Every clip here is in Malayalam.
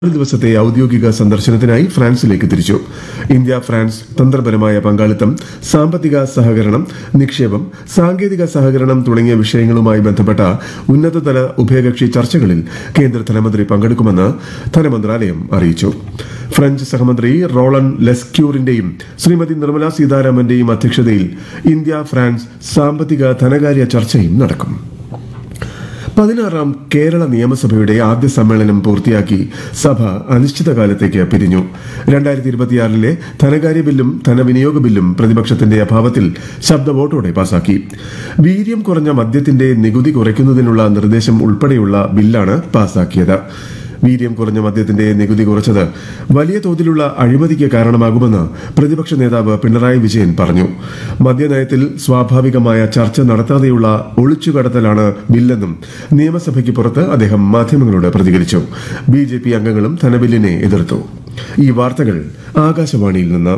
ഒരു ദിവസത്തെ ഔദ്യോഗിക സന്ദർശനത്തിനായി ഫ്രാൻസിലേക്ക് തിരിച്ചു. ഇന്ത്യ ഫ്രാൻസ് തന്ത്രപരമായ പങ്കാളിത്തം, സാമ്പത്തിക സഹകരണം, നിക്ഷേപം, സാങ്കേതിക സഹകരണം തുടങ്ങിയ വിഷയങ്ങളുമായി ബന്ധപ്പെട്ട ഉന്നതതല ഉഭയകക്ഷി ചർച്ചകളിൽ കേന്ദ്ര ധനമന്ത്രി പങ്കെടുക്കുമെന്ന് ധനമന്ത്രാലയം അറിയിച്ചു. ഫ്രഞ്ച് സഹമന്ത്രി റോളൻ ലെസ്ക്യൂറിന്റെയും ശ്രീമതി നിർമ്മല സീതാരാമന്റെയും അധ്യക്ഷതയിൽ ഇന്ത്യ ഫ്രാൻസ് സാമ്പത്തിക ധനകാര്യ ചർച്ചയും നടക്കും. 16ാം കേരള നിയമസഭയുടെ ആദ്യ സമ്മേളനം പൂർത്തിയാക്കി സഭ അനിശ്ചിതകാലത്തേക്ക് പിരിഞ്ഞു. 2026 ധനകാര്യ ബില്ലും ധനവിനിയോഗ ബില്ലും പ്രതിപക്ഷത്തിന്റെ അഭാവത്തിൽ ശബ്ദവോട്ടോടെ പാസാക്കി. വീര്യം കുറഞ്ഞ മദ്യത്തിന്റെ നികുതി കുറയ്ക്കുന്നതിനുള്ള നിർദ്ദേശം ഉൾപ്പെടെയുള്ള ബില്ലാണ് പാസാക്കിയത്. വീര്യം കുറഞ്ഞ മദ്യത്തിന്റെ നികുതി കുറച്ചത് വലിയ തോതിലുള്ള അഴിമതിക്ക് കാരണമാകുമെന്ന് പ്രതിപക്ഷ നേതാവ് പിണറായി വിജയൻ പറഞ്ഞു. മദ്യനയത്തിൽ സ്വാഭാവികമായ ചർച്ച നടത്താതെയുള്ള ഒളിച്ചുകടത്തലാണ് ബില്ലെന്നും നിയമസഭയ്ക്ക് പുറത്ത് അദ്ദേഹം മാധ്യമങ്ങളോട് പ്രതികരിച്ചു. ബിജെപി അംഗങ്ങളും ധനബില്ലിനെ എതിർത്തു. ഈ വാർത്തകൾ ആകാശവാണിയിൽ നിന്ന്.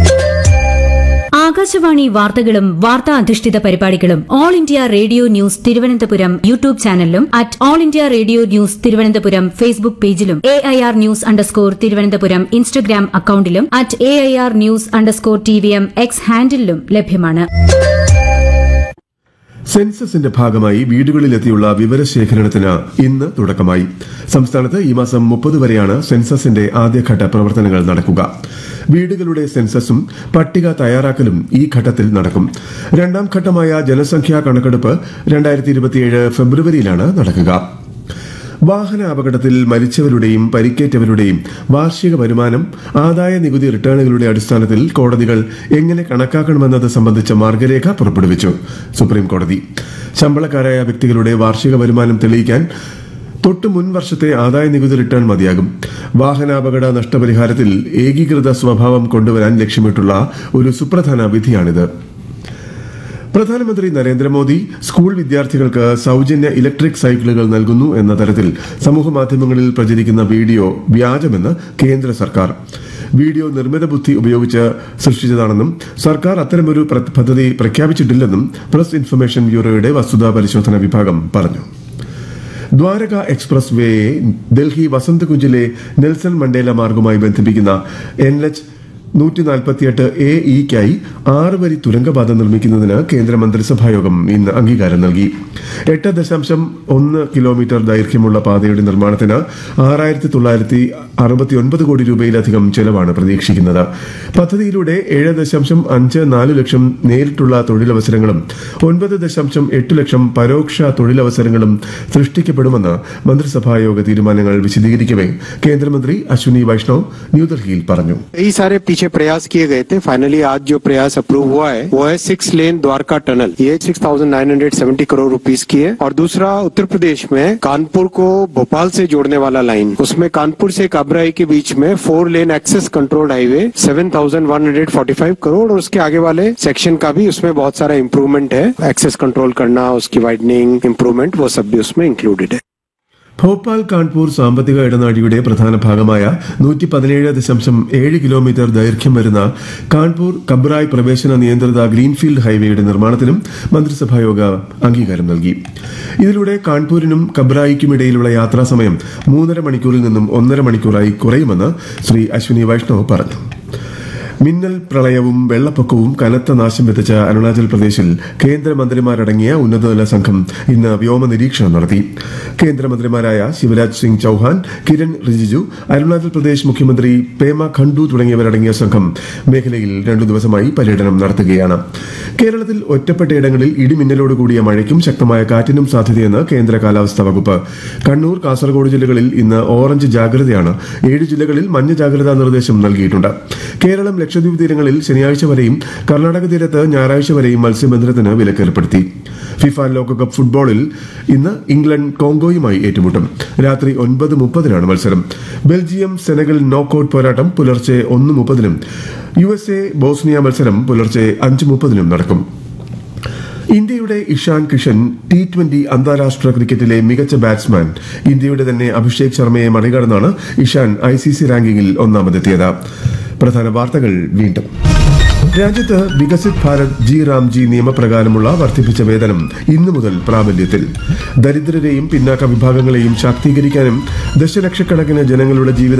ആകാശവാണി വാർത്തകളും വാർത്താ അധിഷ്ഠിത പരിപാടികളും all India radio news Thiruvananthapuram YouTube ചാനലിലും all India radio news Thiruvananthapuram Facebook പേജിലും AIR ന്യൂസ് _തിരുവനന്തപുരം ഇൻസ്റ്റഗ്രാം അക്കൌണ്ടിലും AIR ന്യൂസ് _TVM X ഹാൻഡിലും ലഭ്യമാണ്. സെൻസസിന്റെ ഭാഗമായി വീടുകളിലെത്തിയുള്ള വിവരശേഖരണത്തിന് ഇന്ന് തുടക്കമായി. സംസ്ഥാനത്ത് ഈ മാസം 30 വരെയാണ് സെൻസസിന്റെ ആദ്യഘട്ട പ്രവർത്തനങ്ങൾ നടക്കുക. വീടുകളുടെ സെൻസസും പട്ടിക തയ്യാറാക്കലും ഈ ഘട്ടത്തിൽ നടക്കും. രണ്ടാം ഘട്ടമായ ജനസംഖ്യാ കണക്കെടുപ്പ് 2027 ഫെബ്രുവരിയിലാണ് നടക്കുക. വാഹന അപകടത്തിൽ മരിച്ചവരുടെയും പരിക്കേറ്റവരുടെയും വാർഷിക വരുമാനം ആദായ നികുതി റിട്ടേണുകളുടെ അടിസ്ഥാനത്തിൽ കോടതികൾ എങ്ങനെ കണക്കാക്കണമെന്നത് സംബന്ധിച്ച മാർഗരേഖ പുറപ്പെടുവിച്ചു സുപ്രീംകോടതി. ശമ്പളക്കാരായ വ്യക്തികളുടെ വാർഷിക വരുമാനം തെളിയിക്കാൻ തൊട്ടു മുൻ വർഷത്തെ ആദായ നികുതി റിട്ടേൺ മതിയാകും. വാഹനാപകട നഷ്ടപരിഹാരത്തിൽ ഏകീകൃത സ്വഭാവം കൊണ്ടുവരാൻ ലക്ഷ്യമിട്ടുള്ള ഒരു സുപ്രധാന വിധിയാണിത്. പ്രധാനമന്ത്രി നരേന്ദ്രമോദി സ്കൂൾ വിദ്യാർത്ഥികൾക്ക് സൌജന്യ ഇലക്ട്രിക് സൈക്കിളുകൾ നൽകുന്നു എന്ന തരത്തിൽ സമൂഹമാധ്യമങ്ങളിൽ പ്രചരിക്കുന്ന വീഡിയോ വ്യാജമെന്ന് കേന്ദ്ര സർക്കാർ. വീഡിയോ നിർമ്മിത ബുദ്ധി ഉപയോഗിച്ച് സൃഷ്ടിച്ചതാണെന്നും സർക്കാർ അത്തരമൊരു പദ്ധതി പ്രഖ്യാപിച്ചിട്ടില്ലെന്നും പ്രസ് ഇൻഫർമേഷൻ ബ്യൂറോയുടെ വസ്തുതാ പരിശോധന വിഭാഗം പറഞ്ഞു. Dwarka express വേയെ Delhi വസന്തകുഞ്ചിലെ Nelson Mandela മാർഗവുമായി ബന്ധിപ്പിക്കുന്ന NH 148AEക്കായി 6 വരി തുരങ്കപാത നിർമ്മിക്കുന്നതിന് കേന്ദ്രമന്ത്രിസഭായോഗം ഇന്ന് അംഗീകാരം നൽകി. 8.1 കിലോമീറ്റർ ദൈർഘ്യമുള്ള പാതയുടെ നിർമ്മാണത്തിന് 6,969 കോടി രൂപയിലധികം ചെലവാണ് പ്രതീക്ഷിക്കുന്നത്. പദ്ധതിയിലൂടെ 7.54 ലക്ഷം നേരിട്ടുള്ള തൊഴിലവസരങ്ങളും 9.8 ലക്ഷം പരോക്ഷ തൊഴിലവസരങ്ങളും സൃഷ്ടിക്കപ്പെടുമെന്ന് മന്ത്രിസഭായോഗ തീരുമാനങ്ങൾ വിശദീകരിക്കവേ കേന്ദ്രമന്ത്രി അശ്വിനി വൈഷ്ണവ് ന്യൂഡൽഹിയിൽ പറഞ്ഞു. प्रयास किए गए थे. फाइनली आज जो प्रयास अप्रूव हुआ है वो है 6 लेन द्वारका टनल. ये 6,970 करोड़ रुपीस की है. और दूसरा उत्तर प्रदेश में कानपुर को भोपाल से जोड़ने वाला लाइन, उसमें कानपुर से काबराई के बीच में 4 लेन एक्सेस कंट्रोल्ड हाईवे 7,145 करोड़. और उसके आगे वाले सेक्शन का भी उसमें बहुत सारा इम्प्रूवमेंट है. एक्सेस कंट्रोल करना, उसकी वाइडनिंग, इम्प्रूवमेंट, वो सब भी उसमें इंक्लूडेड है. ഭോപ്പാൽ കാൺപൂർ സാമ്പത്തിക ഇടനാഴിയുടെ പ്രധാന ഭാഗമായ 117.7 കിലോമീറ്റർ ദൈർഘ്യം വരുന്ന കാൺപൂർ കബ്രായ് പ്രവേശന നിയന്ത്രിത ഗ്രീൻഫീൽഡ് ഹൈവേയുടെ നിർമ്മാണത്തിനും മന്ത്രിസഭായോഗ അംഗീകാരം നൽകി. ഇതിലൂടെ കാൺപൂരിനും കബ്രായിക്കുമിടയിലുള്ള യാത്രാസമയം 3.5 മണിക്കൂറിൽ നിന്നും 1.5 മണിക്കൂറായി കുറയുമെന്ന് ശ്രീ അശ്വിനി വൈഷ്ണവ് പറഞ്ഞു. മിന്നൽ പ്രളയവും വെള്ളപ്പൊക്കവും കനത്ത നാശം വിതച്ച അരുണാചൽ പ്രദേശിൽ കേന്ദ്രമന്ത്രിമാരടങ്ങിയ ഉന്നതതല സംഘം ഇന്ന് വ്യോമ നിരീക്ഷണം നടത്തി. കേന്ദ്രമന്ത്രിമാരായ ശിവരാജ് സിംഗ് ചൌഹാൻ, കിരൺ റിജിജു, അരുണാചൽ പ്രദേശ് മുഖ്യമന്ത്രി പേമ ഖണ്ഡു തുടങ്ങിയവരടങ്ങിയ സംഘം മേഖലയിൽ 2 ദിവസമായി പര്യടനം നടത്തുകയാണ്. കേരളത്തിൽ ഒറ്റപ്പെട്ടയിടങ്ങളിൽ ഇടിമിന്നലോട് കൂടിയ മഴയ്ക്കും ശക്തമായ കാറ്റിനും സാധ്യതയെന്ന് കേന്ദ്ര കാലാവസ്ഥാ വകുപ്പ്. കണ്ണൂർ, കാസർഗോഡ് ജില്ലകളിൽ ഇന്ന് ഓറഞ്ച് ജാഗ്രതയാണ്. 7 ജില്ലകളിൽ മഞ്ഞ ജാഗ്രതാ നിർദ്ദേശം നൽകിയിട്ടുണ്ട്. കേരളം, ലക്ഷദ്വീപ് തീരങ്ങളിൽ ശനിയാഴ്ച വരെയും കർണാടക തീരത്ത് ഞായറാഴ്ച വരെയും മത്സ്യബന്ധനത്തിന് വിലക്കേർപ്പെടുത്തി. ഫിഫ ലോകകപ്പ് ഫുട്ബോളിൽ ഇന്ന് ഇംഗ്ലണ്ട് കോങ്കോയുമായി ഏറ്റുമുട്ടും. രാത്രി 9:30 മത്സരം. ബെൽജിയം സെനഗൽ നോക്കൌട്ട് പോരാട്ടം പുലർച്ചെ 1:30 USA ബോസ്നിയ മത്സരം പുലർച്ചെ 5:30 നടക്കും. ഇന്ത്യയുടെ ഇഷാൻ കിഷൻ T20 അന്താരാഷ്ട്ര ക്രിക്കറ്റിലെ മികച്ച ബാറ്റ്സ്മാൻ. ഇന്ത്യയുടെ തന്നെ അഭിഷേക് ശർമ്മയെ മറികടന്നാണ് ഇഷാൻ ICC റാങ്കിങ്ങിൽ ഒന്നാമതെത്തിയത്. പ്രധാന വാർത്തകൾ വീണ്ടും. രാജ്യത്ത് വികസിത് ഭാരത് ജി റാംജി നിയമപ്രകാരമുള്ള വർദ്ധിപ്പിച്ച വേതനം ഇന്നു മുതൽ പ്രാബല്യത്തിൽ. ദരിദ്രരെയും പിന്നാക്ക വിഭാഗങ്ങളെയും ശാക്തീകരിക്കാനും ദശലക്ഷക്കണക്കിന് ജനങ്ങളുടെ ജീവിതം